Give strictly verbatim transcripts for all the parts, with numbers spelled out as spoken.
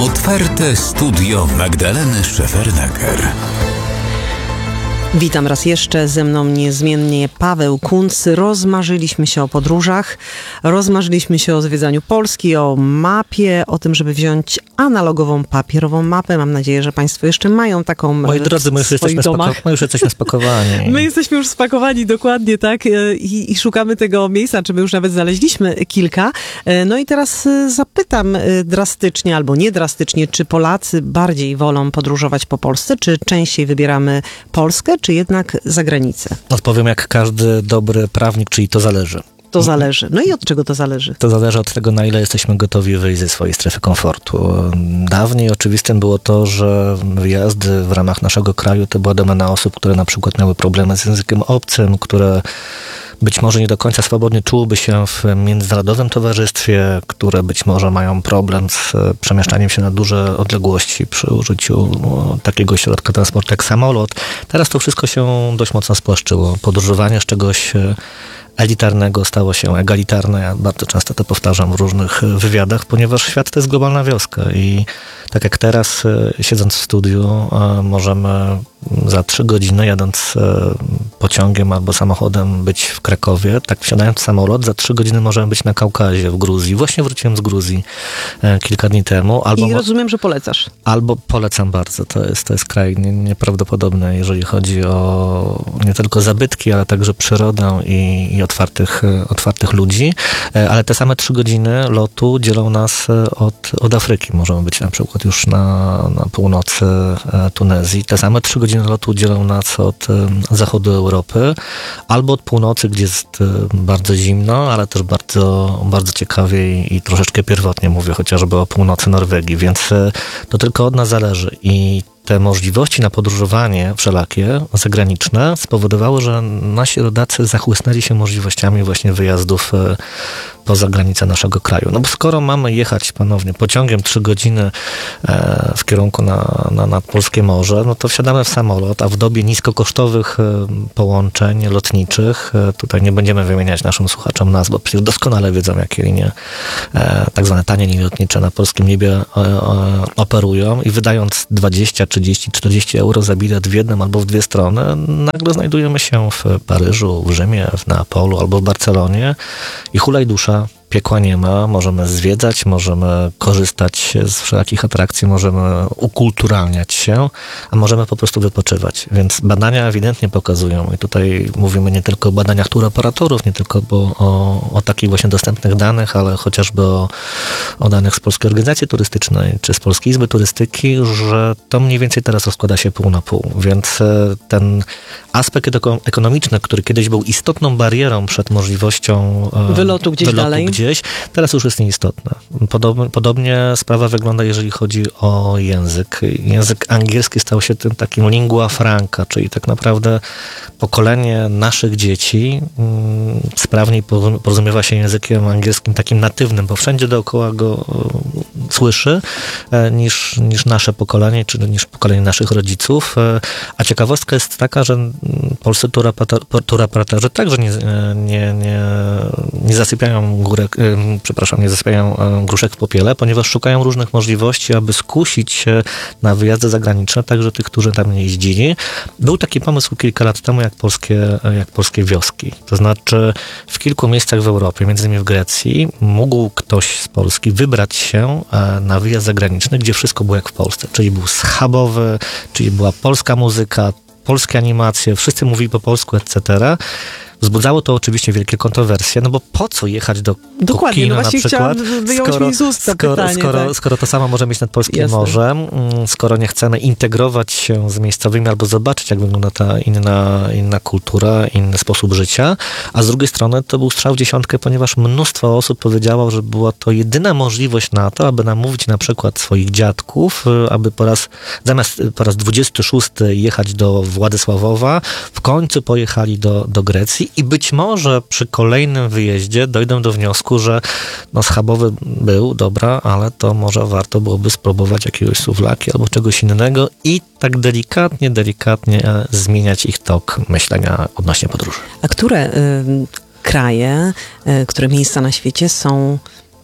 Otwarte studio Magdaleny Szefernaker. Witam raz jeszcze, ze mną niezmiennie Paweł Kunc. Rozmarzyliśmy się o podróżach, rozmarzyliśmy się o zwiedzaniu Polski, o mapie, o tym, żeby wziąć analogową papierową mapę. Mam nadzieję, że Państwo jeszcze mają taką. Moi drodzy, my już, jesteśmy spako- my już jesteśmy spakowani. My jesteśmy już spakowani, dokładnie tak, I, i szukamy tego miejsca, czy my już nawet znaleźliśmy kilka. No i teraz zapytam drastycznie albo niedrastycznie, czy Polacy bardziej wolą podróżować po Polsce, czy częściej wybieramy Polskę, czy jednak za granicę? Odpowiem jak każdy dobry prawnik, czyli to zależy. To zależy. No i od czego to zależy? To zależy od tego, na ile jesteśmy gotowi wyjść ze swojej strefy komfortu. Dawniej oczywistym było to, że wyjazdy w ramach naszego kraju to była domena osób, które na przykład miały problemy z językiem obcym, które być może nie do końca swobodnie czułyby się w międzynarodowym towarzystwie, które być może mają problem z przemieszczaniem się na duże odległości przy użyciu no, takiego środka transportu jak samolot. Teraz to wszystko się dość mocno spłaszczyło. Podróżowanie z czegoś elitarnego stało się egalitarne. Ja bardzo często to powtarzam w różnych wywiadach, ponieważ świat to jest globalna wioska i tak jak teraz, siedząc w studiu, możemy za trzy godziny jadąc pociągiem albo samochodem być w Krakowie, tak wsiadając w samolot, za trzy godziny możemy być na Kaukazie, w Gruzji. Właśnie wróciłem z Gruzji kilka dni temu. Albo I rozumiem, że polecasz. Albo polecam bardzo. To jest, to jest kraj nieprawdopodobny, jeżeli chodzi o nie tylko zabytki, ale także przyrodę i, i otwartych, otwartych ludzi. Ale te same trzy godziny lotu dzielą nas od, od Afryki. Możemy być na przykład już na, na północy Tunezji. Te same trzy godziny lotu dzielą nas od zachodu Europy, albo od północy, gdzie jest bardzo zimno, ale też bardzo, bardzo ciekawie i, i troszeczkę pierwotnie mówię chociażby o północy Norwegii, więc to tylko od nas zależy i te możliwości na podróżowanie wszelakie, zagraniczne, spowodowały, że nasi rodacy zachłysnęli się możliwościami właśnie wyjazdów poza granice naszego kraju. No bo skoro mamy jechać ponownie pociągiem trzy godziny w kierunku na, na, na polskie morze, no to wsiadamy w samolot, a w dobie niskokosztowych połączeń lotniczych, tutaj nie będziemy wymieniać naszym słuchaczom nazw, bo przecież doskonale wiedzą, jakie linie, tak zwane tanie linie lotnicze na polskim niebie operują i wydając dwadzieścia, trzydzieści, czterdzieści euro za bilet w jedną albo w dwie strony, nagle znajdujemy się w Paryżu, w Rzymie, w Neapolu albo w Barcelonie i hulaj dusza, piekła nie ma, możemy zwiedzać, możemy korzystać z wszelakich atrakcji, możemy ukulturalniać się, a możemy po prostu wypoczywać. Więc badania ewidentnie pokazują, i tutaj mówimy nie tylko o badaniach touroperatorów, nie tylko bo o, o takich właśnie dostępnych danych, ale chociażby o, o danych z Polskiej Organizacji Turystycznej, czy z Polskiej Izby Turystyki, że to mniej więcej teraz rozkłada się pół na pół. Więc ten aspekt ekonomiczny, który kiedyś był istotną barierą przed możliwością wylotu gdzieś wylotu dalej, gdzieś, teraz już jest nieistotne. Podobnie, podobnie sprawa wygląda, jeżeli chodzi o język. Język angielski stał się tym takim lingua franca, czyli tak naprawdę pokolenie naszych dzieci mm, sprawniej porozumiewa się językiem angielskim takim natywnym, bo wszędzie dookoła go y, słyszy, y, niż, niż nasze pokolenie, czy niż pokolenie naszych rodziców. Y, a ciekawostka jest taka, że polscy touroperatorzy także nie, nie, nie, nie zasypiają górek, przepraszam, nie zasypiają gruszek w popiele, ponieważ szukają różnych możliwości, aby skusić się na wyjazdy zagraniczne, także tych, którzy tam nie jeździli. Był taki pomysł kilka lat temu, jak polskie, jak polskie wioski. To znaczy w kilku miejscach w Europie, między innymi w Grecji, mógł ktoś z Polski wybrać się na wyjazd zagraniczny, gdzie wszystko było jak w Polsce. Czyli był schabowy, czyli była polska muzyka, polskie animacje, wszyscy mówili po polsku, et cetera. Wzbudzało to oczywiście wielkie kontrowersje, no bo po co jechać do Dokładnie, Kukino no właśnie na przykład, skoro, mi z ust to skoro, pytanie, skoro, tak. skoro to samo może mieć nad polskim Jasne. morzem, skoro nie chcemy integrować się z miejscowymi albo zobaczyć, jak wygląda ta inna, inna kultura, inny sposób życia, a z drugiej strony to był strzał w dziesiątkę, ponieważ mnóstwo osób powiedziało, że była to jedyna możliwość na to, aby namówić na przykład swoich dziadków, aby po raz, zamiast po raz dwudziesty szósty jechać do Władysławowa, w końcu pojechali do, do Grecji i być może przy kolejnym wyjeździe dojdą do wniosku, że no schabowy był, dobra, ale to może warto byłoby spróbować jakiegoś suwlaki albo czegoś innego i tak delikatnie, delikatnie zmieniać ich tok myślenia odnośnie podróży. A które y, kraje, y, które miejsca na świecie są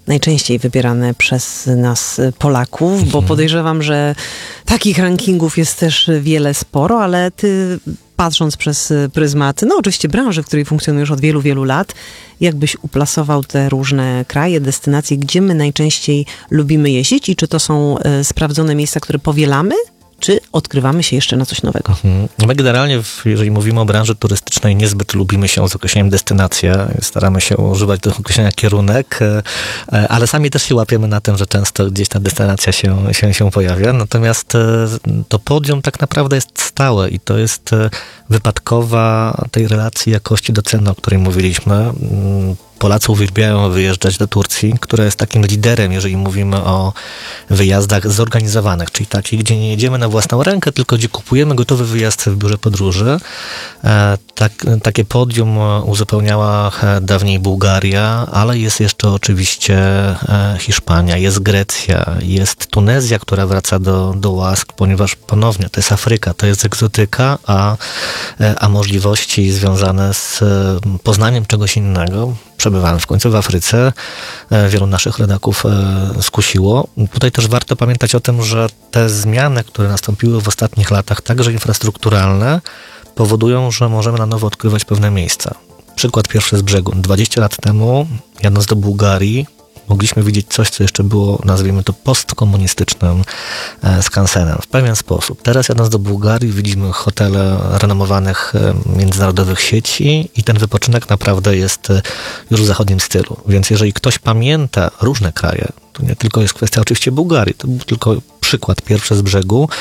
najczęściej wybierane przez nas Polaków, bo podejrzewam, że takich rankingów jest też wiele, sporo, ale ty, patrząc przez pryzmat, no oczywiście branży, w której funkcjonujesz od wielu, wielu lat, jakbyś uplasował te różne kraje, destynacje, gdzie my najczęściej lubimy jeździć i czy to są e, sprawdzone miejsca, które powielamy, czy odkrywamy się jeszcze na coś nowego? My generalnie, jeżeli mówimy o branży turystycznej, niezbyt lubimy się z określeniem destynacja. Staramy się używać do określenia kierunek, ale sami też się łapiemy na tym, że często gdzieś ta destynacja się, się, się pojawia. Natomiast to podium tak naprawdę jest stałe i to jest wypadkowa tej relacji jakości do ceny, o której mówiliśmy. Polacy uwielbiają wyjeżdżać do Turcji, która jest takim liderem, jeżeli mówimy o wyjazdach zorganizowanych, czyli takich, gdzie nie jedziemy na własną rękę, tylko gdzie kupujemy gotowy wyjazd w biurze podróży. Tak, takie podium uzupełniała dawniej Bułgaria, ale jest jeszcze oczywiście Hiszpania, jest Grecja, jest Tunezja, która wraca do, do łask, ponieważ ponownie to jest Afryka, to jest egzotyka, a, a możliwości związane z poznaniem czegoś innego. Przebywałem w końcu w Afryce, wielu naszych rodaków skusiło. Tutaj też warto pamiętać o tym, że te zmiany, które nastąpiły w ostatnich latach, także infrastrukturalne, powodują, że możemy na nowo odkrywać pewne miejsca. Przykład pierwszy z brzegu. dwadzieścia lat temu, jadąc do Bułgarii, mogliśmy widzieć coś, co jeszcze było, nazwijmy to, postkomunistycznym skansenem w pewien sposób. Teraz jadąc do Bułgarii widzimy hotele renomowanych międzynarodowych sieci i ten wypoczynek naprawdę jest już w zachodnim stylu. Więc jeżeli ktoś pamięta różne kraje, to nie tylko jest kwestia oczywiście Bułgarii, to był tylko przykład pierwszy z brzegu,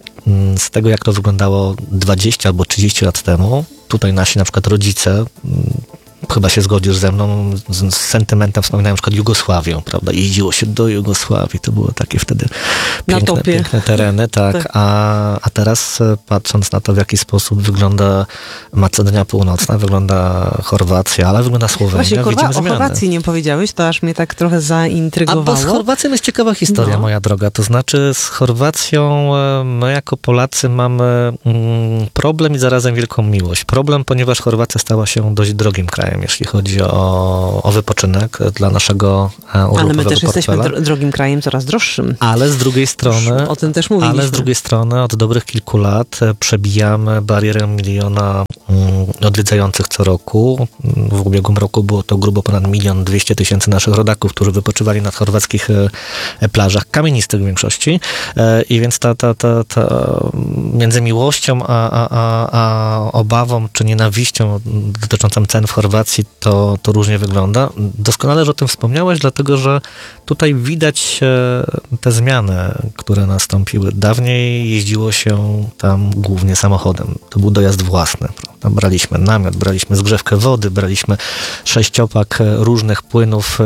z tego jak to wyglądało dwadzieścia albo trzydzieści lat temu. Tutaj nasi na przykład rodzice, chyba się zgodzisz ze mną, z, z sentymentem wspominają na przykład Jugosławię, prawda? Jeździło się do Jugosławii, to było takie wtedy piękne, piękne tereny, tak. tak. A, a teraz patrząc na to, w jaki sposób wygląda Macedonia Północna, wygląda Chorwacja, ale wygląda Słowenia, Właśnie, widzimy Chorwa- zmiany. O Chorwacji nie powiedziałeś, to aż mnie tak trochę zaintrygowało. A bo z Chorwacją jest ciekawa historia, no. moja droga. To znaczy z Chorwacją my jako Polacy mamy mm, problem i zarazem wielką miłość. Problem, ponieważ Chorwacja stała się dość drogim krajem, jeśli chodzi o, o wypoczynek dla naszego urlopowego Ale my też portfela. jesteśmy dro- drogim krajem, coraz droższym. Ale z drugiej strony, o tym też mówiliśmy. ale z drugiej strony od dobrych kilku lat przebijamy barierę miliona mm, odwiedzających co roku. W ubiegłym roku było to grubo ponad milion dwieście tysięcy naszych rodaków, którzy wypoczywali na chorwackich e, plażach, kamienistych w większości. E, I więc ta, ta, ta, ta między miłością a, a, a, a obawą czy nienawiścią dotyczącą cen w Chorwacji to, to różnie wygląda. Doskonale, że o tym wspomniałeś, dlatego że tutaj widać te zmiany, które nastąpiły. Dawniej jeździło się tam głównie samochodem. To był dojazd własny. Prawda? Braliśmy namiot, braliśmy zgrzewkę wody, braliśmy sześciopak różnych płynów,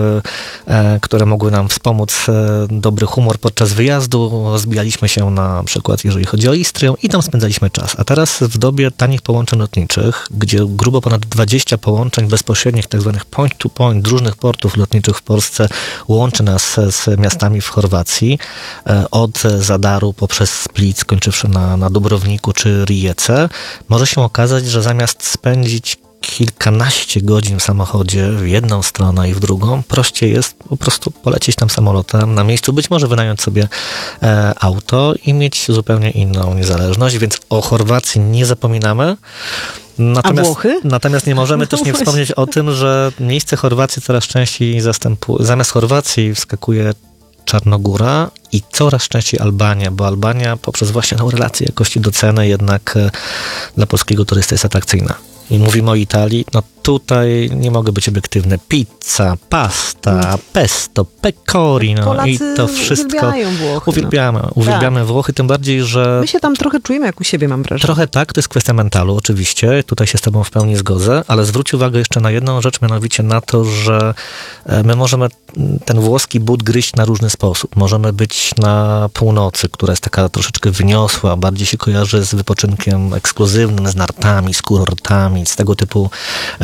które mogły nam wspomóc dobry humor podczas wyjazdu. Rozbijaliśmy się na przykład, jeżeli chodzi o Istrię i tam spędzaliśmy czas. A teraz w dobie tanich połączeń lotniczych, gdzie grubo ponad dwadzieścia połączeń bezpośrednich, tak zwanych point to point, różnych portów lotniczych w Polsce łączy nas z miastami w Chorwacji, od Zadaru poprzez Split, skończywszy na, na Dubrowniku czy Rijece. Może się okazać, że zamiast spędzić kilkanaście godzin w samochodzie w jedną stronę i w drugą, prościej jest po prostu polecieć tam samolotem, na miejscu być może wynająć sobie e, auto i mieć zupełnie inną niezależność, więc o Chorwacji nie zapominamy. Natomiast, A Włochy? Natomiast nie możemy No też nie właśnie. wspomnieć o tym, że miejsce Chorwacji coraz częściej zastępuje, zamiast Chorwacji wskakuje Czarnogóra i coraz częściej Albania, bo Albania poprzez właśnie tą relację jakości do ceny jednak e, dla polskiego turysty jest atrakcyjna. I mówimy o Italii, no tutaj nie mogę być obiektywny. Pizza, pasta, pesto, pecorino Polacy i to wszystko. uwielbiają Włochy. Uwielbiamy, no. uwielbiamy tak. Włochy, tym bardziej, że... My się tam trochę czujemy jak u siebie, mam wrażenie. Trochę tak, to jest kwestia mentalu, oczywiście. Tutaj się z tobą w pełni zgodzę, ale zwróć uwagę jeszcze na jedną rzecz, mianowicie na to, że my możemy ten włoski but gryźć na różny sposób. Możemy być na północy, która jest taka troszeczkę wyniosła, bardziej się kojarzy z wypoczynkiem ekskluzywnym, z nartami, z kurortami, z tego typu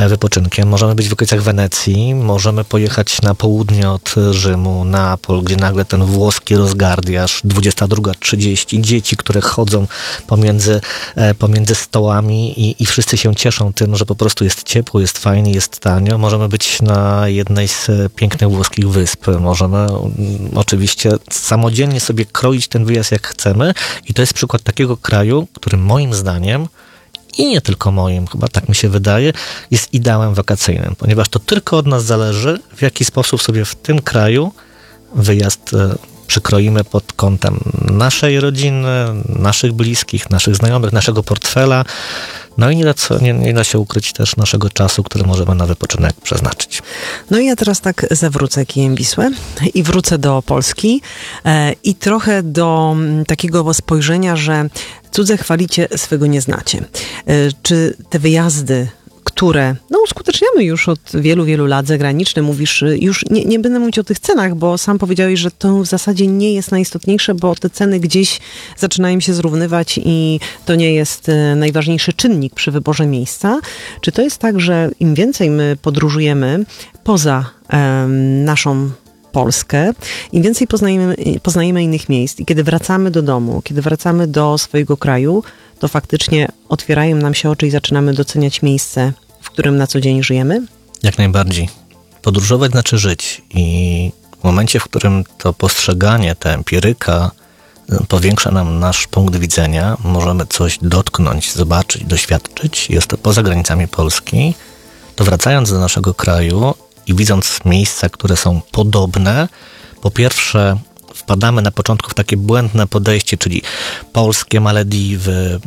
wypoczynkiem. Możemy być w okolicach Wenecji, możemy pojechać na południe od Rzymu, Neapol, gdzie nagle ten włoski rozgardiaż, dwudziesta druga trzydzieści, dzieci, które chodzą pomiędzy, pomiędzy stołami i, i wszyscy się cieszą tym, że po prostu jest ciepło, jest fajnie, jest tanio. Możemy być na jednej z pięknych włoskich wysp. Możemy oczywiście samodzielnie sobie kroić ten wyjazd jak chcemy i to jest przykład takiego kraju, który moim zdaniem i nie tylko moim, chyba tak mi się wydaje, jest ideałem wakacyjnym, ponieważ to tylko od nas zależy, w jaki sposób sobie w tym kraju wyjazd przykroimy pod kątem naszej rodziny, naszych bliskich, naszych znajomych, naszego portfela, no i nie da, co, nie, nie da się ukryć też naszego czasu, który możemy na wypoczynek przeznaczyć. No i ja teraz tak zawrócę kijem Wisłę i wrócę do Polski e, i trochę do m, takiego spojrzenia, że cudze chwalicie, swego nie znacie. E, czy te wyjazdy, które no, uskuteczniamy już od wielu, wielu lat, zagraniczne, mówisz, już nie, nie będę mówić o tych cenach, bo sam powiedziałeś, że to w zasadzie nie jest najistotniejsze, bo te ceny gdzieś zaczynają się zrównywać i to nie jest najważniejszy czynnik przy wyborze miejsca. Czy to jest tak, że im więcej my podróżujemy poza um, naszą Polskę, im więcej poznajemy, poznajemy innych miejsc i kiedy wracamy do domu, kiedy wracamy do swojego kraju, to faktycznie otwierają nam się oczy i zaczynamy doceniać miejsce, w którym na co dzień żyjemy? Jak najbardziej. Podróżować znaczy żyć i w momencie, w którym to postrzeganie, ta empiryka powiększa nam nasz punkt widzenia, możemy coś dotknąć, zobaczyć, doświadczyć, jest to poza granicami Polski, to wracając do naszego kraju i widząc miejsca, które są podobne, po pierwsze wpadamy na początku w takie błędne podejście, czyli polskie Malediwy,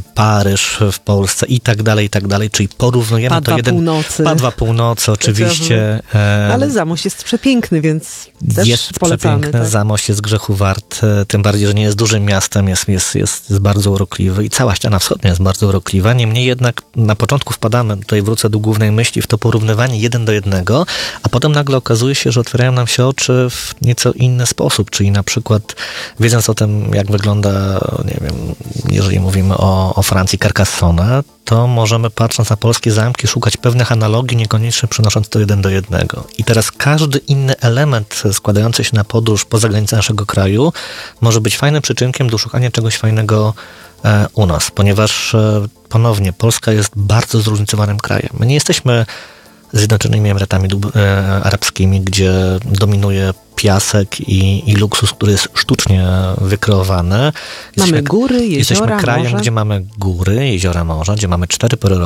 Paryż w Polsce i tak dalej, i tak dalej, czyli porównujemy Padwa to jeden... północy. Padwa północy, oczywiście. No, ale Zamość jest przepiękny, więc też jest polecamy. Przepiękny, tak? Zamość jest grzechu wart, tym bardziej, że nie jest dużym miastem, jest, jest, jest, jest bardzo urokliwy i cała ściana wschodnia jest bardzo urokliwa. Niemniej jednak na początku wpadamy, tutaj wrócę do głównej myśli, w to porównywanie jeden do jednego, a potem nagle okazuje się, że otwierają nam się oczy w nieco inny sposób, czyli na przykład wiedząc o tym, jak wygląda, nie wiem, jeżeli mówimy o, o Francji, Carcassonne, to możemy patrząc na polskie zamki szukać pewnych analogii, niekoniecznie przenosząc to jeden do jednego. I teraz każdy inny element składający się na podróż poza granicę naszego kraju może być fajnym przyczynkiem do szukania czegoś fajnego e, u nas, ponieważ e, ponownie Polska jest bardzo zróżnicowanym krajem. My nie jesteśmy Zjednoczonymi Emiratami e, Arabskimi, gdzie dominuje piasek i, i luksus, który jest sztucznie wykreowany. Mamy Jesteśmy, góry, jeziora, jesteśmy krajem, morze. gdzie mamy góry, jeziora, morza, gdzie mamy cztery pory